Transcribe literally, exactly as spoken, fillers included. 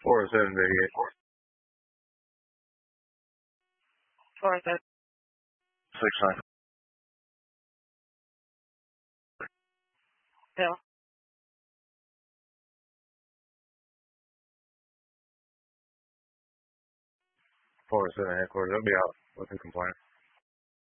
four oh seven eighty-eight. four oh seven. six nine. Bill. four oh seven headquarters. I'll be out with the complaint.